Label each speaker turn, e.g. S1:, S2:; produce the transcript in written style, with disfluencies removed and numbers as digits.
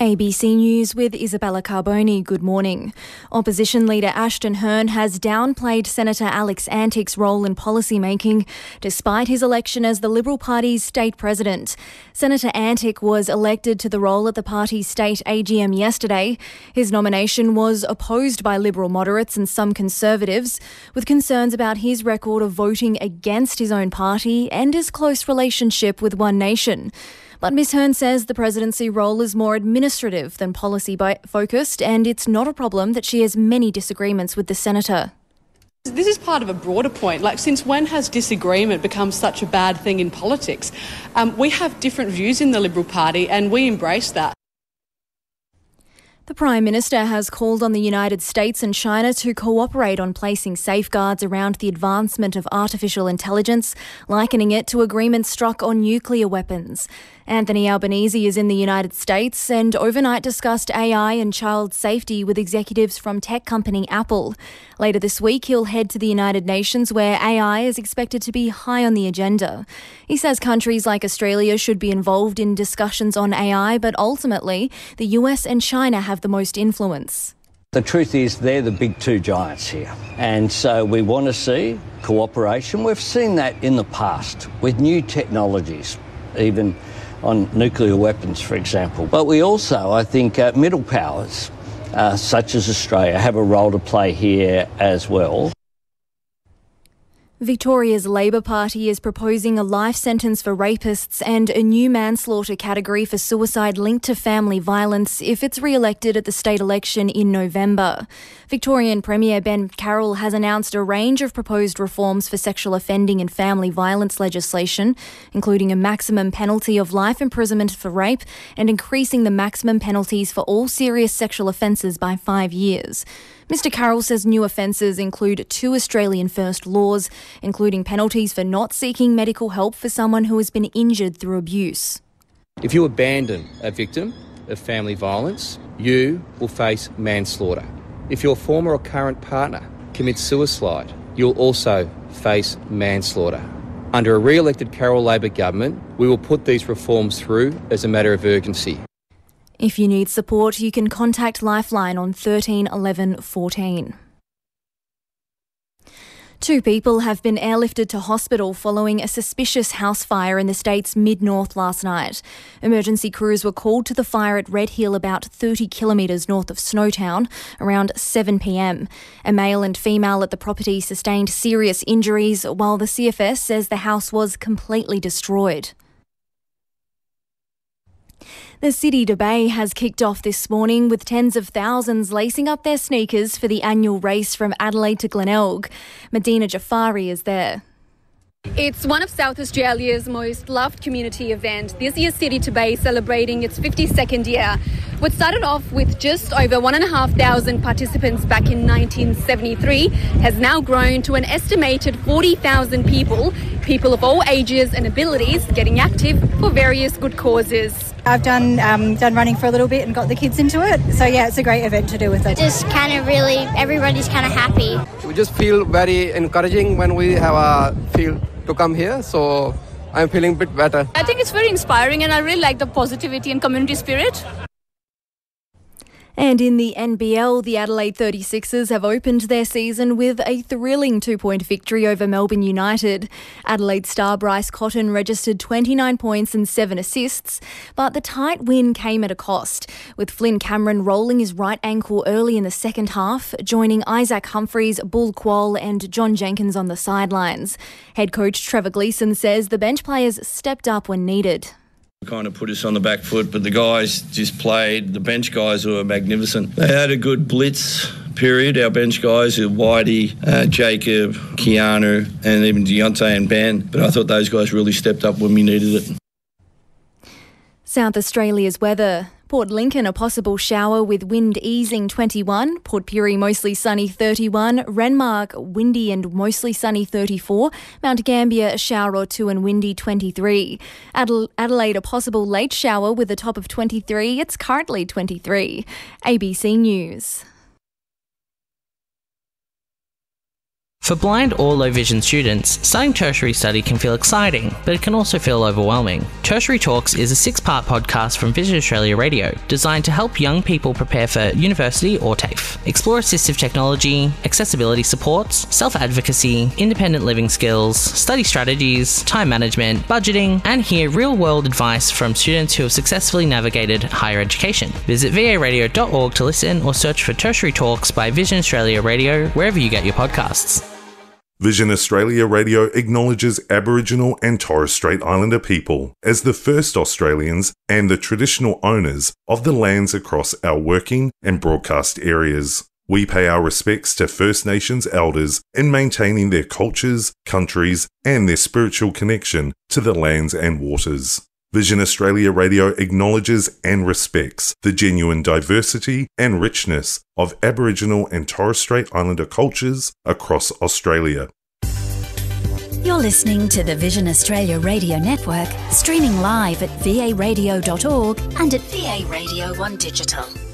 S1: ABC News with Isabella Carboni. Good morning. Opposition leader Ashton Hearn has downplayed Senator Alex Antick's role in policymaking despite his election as the Liberal Party's state president. Senator Antick was elected to the role at the party's state AGM yesterday. His nomination was opposed by Liberal moderates and some Conservatives, with concerns about his record of voting against his own party and his close relationship with One Nation. But Ms Hearn says the presidency role is more administrative than policy-focused, and it's not a problem that she has many disagreements with the senator.
S2: This is part of a broader point. Since when has disagreement become such a bad thing in politics? We have different views in the Liberal Party, and we embrace that.
S1: The Prime Minister has called on the United States and China to cooperate on placing safeguards around the advancement of artificial intelligence, likening it to agreements struck on nuclear weapons. Anthony Albanese is in the United States and overnight discussed AI and child safety with executives from tech company Apple. Later this week, he'll head to the United Nations, where AI is expected to be high on the agenda. He says countries like Australia should be involved in discussions on AI, but ultimately, the US and China have the most influence.
S3: The truth is they're the big two giants here, and so we want to see cooperation. We've seen that in the past with new technologies, even on nuclear weapons, for example. But we also, I think, middle powers, such as Australia, have a role to play here as well.
S1: Victoria's Labor Party is proposing a life sentence for rapists and a new manslaughter category for suicide linked to family violence if it's re-elected at the state election in November. Victorian Premier Ben Carroll has announced a range of proposed reforms for sexual offending and family violence legislation, including a maximum penalty of life imprisonment for rape and increasing the maximum penalties for all serious sexual offences by 5 years. Mr Carroll says new offences include 2 Australian first laws, including penalties for not seeking medical help for someone who has been injured through abuse.
S4: If you abandon a victim of family violence, you will face manslaughter. If your former or current partner commits suicide, you'll also face manslaughter. Under a re-elected Carroll Labor government, we will put these reforms through as a matter of urgency.
S1: If you need support, you can contact Lifeline on 13 11 14. 2 people have been airlifted to hospital following a suspicious house fire in the state's mid-north last night. Emergency crews were called to the fire at Red Hill, about 30 kilometres north of Snowtown, around 7 p.m. A male and female at the property sustained serious injuries, while the CFS says the house was completely destroyed. The City to Bay has kicked off this morning with tens of thousands lacing up their sneakers for the annual race from Adelaide to Glenelg. Medina Jafari is there.
S5: It's one of South Australia's most loved community events. This year's City to Bay celebrating its 52nd year. What started off with just over 1,500 participants back in 1973 has now grown to an estimated 40,000 people of all ages and abilities getting active for various good causes.
S6: I've done running for a little bit and got the kids into it. So yeah, it's a great event to do with it.
S7: Just kind of really, everybody's kind of happy.
S8: We just feel very encouraging when we have a field to come here. So I'm feeling a bit better.
S5: I think it's very inspiring and I really like the positivity and community spirit.
S1: And in the NBL, the Adelaide 36ers have opened their season with a thrilling 2-point victory over Melbourne United. Adelaide star Bryce Cotton registered 29 points and 7 assists, but the tight win came at a cost, with Flynn Cameron rolling his right ankle early in the second half, joining Isaac Humphries, Bull Quoll and John Jenkins on the sidelines. Head coach Trevor Gleeson says the bench players stepped up when needed.
S9: Kind of put us on the back foot, but the guys just played. The bench guys were magnificent. They had a good blitz period. Our bench guys, Whitey, Jacob, Keanu, and even Deontay and Ben. But I thought those guys really stepped up when we needed it.
S1: South Australia's weather. Port Lincoln, a possible shower with wind easing 21. Port Pirie, mostly sunny 31. Renmark, windy and mostly sunny 34. Mount Gambier, a shower or 2 and windy 23. Adelaide, a possible late shower with a top of 23. It's currently 23. ABC News.
S10: For blind or low vision students, starting tertiary study can feel exciting, but it can also feel overwhelming. Tertiary Talks is a 6-part podcast from Vision Australia Radio, designed to help young people prepare for university or TAFE. Explore assistive technology, accessibility supports, self-advocacy, independent living skills, study strategies, time management, budgeting, and hear real-world advice from students who have successfully navigated higher education. Visit varadio.org to listen or search for Tertiary Talks by Vision Australia Radio wherever you get your podcasts.
S11: Vision Australia Radio acknowledges Aboriginal and Torres Strait Islander people as the first Australians and the traditional owners of the lands across our working and broadcast areas. We pay our respects to First Nations elders in maintaining their cultures, countries, and their spiritual connection to the lands and waters. Vision Australia Radio acknowledges and respects the genuine diversity and richness of Aboriginal and Torres Strait Islander cultures across Australia.
S12: You're listening to the Vision Australia Radio Network, streaming live at varadio.org and at VA Radio 1 Digital.